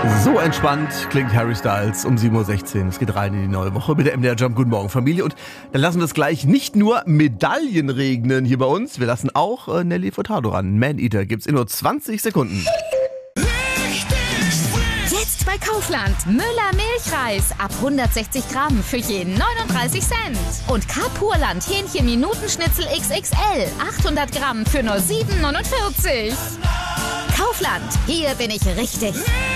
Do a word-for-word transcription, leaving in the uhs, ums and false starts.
So entspannt klingt Harry Styles um sieben Uhr sechzehn. Es geht rein in die neue Woche mit der M D R Jump. Guten Morgen, Familie. Und dann lassen wir es gleich nicht nur Medaillen regnen hier bei uns. Wir lassen auch äh, Nelly Furtado ran. Man-Eater gibt's in nur zwanzig Sekunden. Jetzt bei Kaufland. Müller Milchreis ab hundertsechzig Gramm für jeden neununddreißig Cent. Und Carpurland Hähnchen-Minutenschnitzel X X L achthundert Gramm für nur sieben neunundvierzig. Kaufland, hier bin ich richtig.